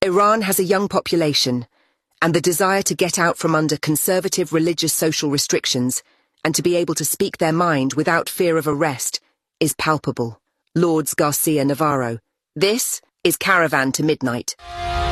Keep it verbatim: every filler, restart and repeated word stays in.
Iran has a young population, and the desire to get out from under conservative religious social restrictions and to be able to speak their mind without fear of arrest is palpable. Lourdes Garcia Navarro. This is Caravan to Midnight.